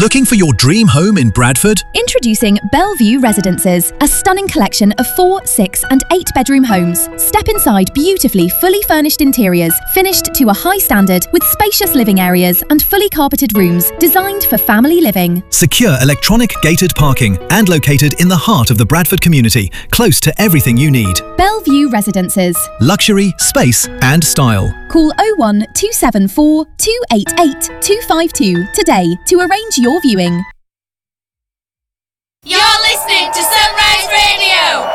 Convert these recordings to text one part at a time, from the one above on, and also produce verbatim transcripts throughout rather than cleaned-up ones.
Looking for your dream home in Bradford? Introducing Bellevue Residences, a stunning collection of four, six and eight bedroom homes. Step inside beautifully fully furnished interiors, finished to a high standard with spacious living areas and fully carpeted rooms designed for family living. Secure electronic gated parking and located in the heart of the Bradford community, close to everything you need. Bellevue Residences. Luxury, space and style. Call oh one two seven four, two eight eight, two five two today to arrange your viewing. You're listening to Sunrise Radio!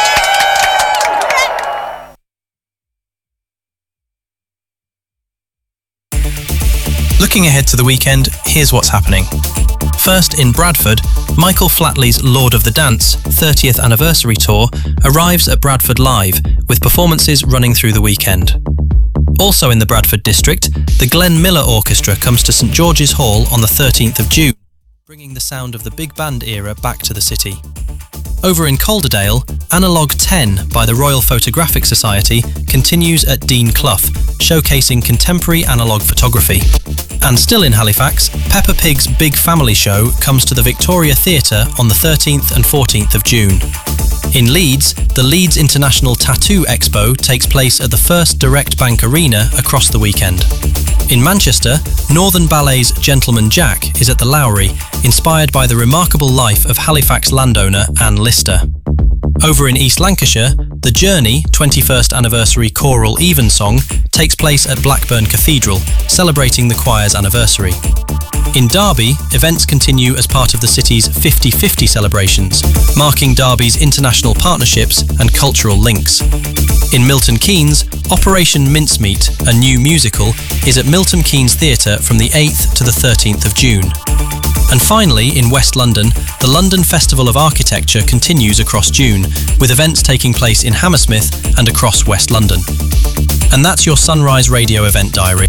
Looking ahead to the weekend, here's what's happening. First, in Bradford, Michael Flatley's Lord of the Dance thirtieth Anniversary Tour arrives at Bradford Live, with performances running through the weekend. Also in the Bradford district, the Glenn Miller Orchestra comes to St George's Hall on the thirteenth of June, bringing the sound of the big band era back to the city. Over in Calderdale, Analog ten by the Royal Photographic Society continues at Dean Clough, showcasing contemporary analogue photography. And still in Halifax, Peppa Pig's Big Family Show comes to the Victoria Theatre on the thirteenth and fourteenth of June. In Leeds, the Leeds International Tattoo Expo takes place at the First Direct Bank Arena across the weekend. In Manchester, Northern Ballet's Gentleman Jack is at the Lowry, inspired by the remarkable life of Halifax landowner Anne Lister. Over in East Lancashire, the Journey twenty-first Anniversary Choral Evensong takes place at Blackburn Cathedral, celebrating the choir's anniversary. In Derby, events continue as part of the city's fifty fifty celebrations, marking Derby's international partnerships and cultural links. In Milton Keynes, Operation Mincemeat, a new musical, is at Milton Keynes Theatre from the eighth to the thirteenth of June. And finally, in West London, the London Festival of Architecture continues across June, with events taking place in Hammersmith and across West London. And that's your Sunrise Radio event diary.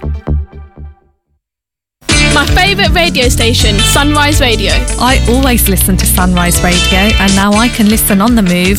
My favourite radio station, Sunrise Radio. I always listen to Sunrise Radio, and now I can listen on the move